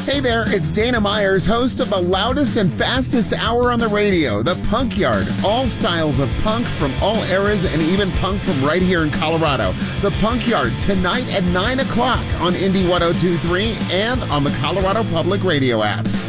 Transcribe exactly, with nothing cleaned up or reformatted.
Hey there, it's Dana Myers, host of the loudest and fastest hour on the radio, The Punk Yard. All styles of punk from all eras and even punk from right here in Colorado. The Punk Yard, tonight at nine o'clock on Indie ten twenty-three and on the Colorado Public Radio app.